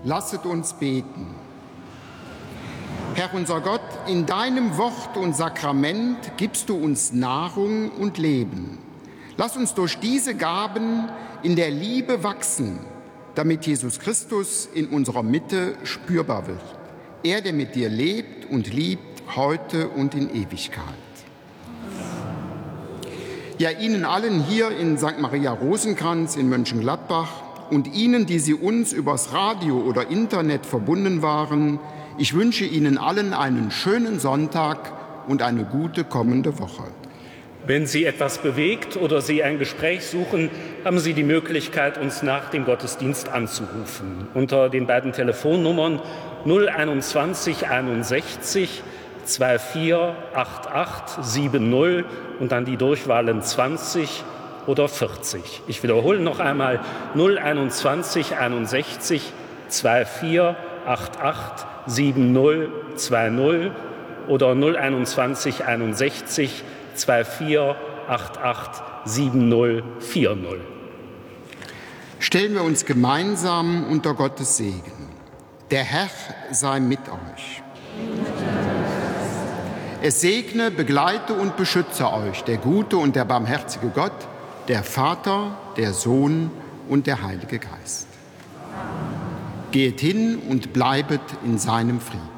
Lasset uns beten. Herr unser Gott, in deinem Wort und Sakrament gibst du uns Nahrung und Leben. Lass uns durch diese Gaben in der Liebe wachsen, damit Jesus Christus in unserer Mitte spürbar wird. Er, der mit dir lebt und liebt, heute und in Ewigkeit. Ja, Ihnen allen hier in St. Maria Rosenkranz in Mönchengladbach und Ihnen, die Sie uns übers Radio oder Internet verbunden waren, ich wünsche Ihnen allen einen schönen Sonntag und eine gute kommende Woche. Wenn Sie etwas bewegt oder Sie ein Gespräch suchen, haben Sie die Möglichkeit, uns nach dem Gottesdienst anzurufen. Unter den beiden Telefonnummern 021 61 24 88 70 und dann die Durchwahlen 20 oder 40. Ich wiederhole noch einmal 021 61 24 88 70 20 oder 021 61 24 88 70 40. Stellen wir uns gemeinsam unter Gottes Segen. Der Herr sei mit euch. Es segne, begleite und beschütze euch der gute und der barmherzige Gott, der Vater, der Sohn und der Heilige Geist. Geht hin und bleibet in seinem Frieden.